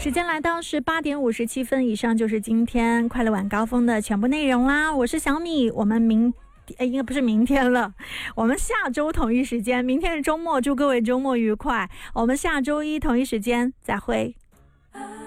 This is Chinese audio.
时间来到是8点57分，以上就是今天快乐晚高峰的全部内容啦。我是小米，我们应该不是明天了，我们下周同一时间，明天是周末，祝各位周末愉快。我们下周一同一时间再会。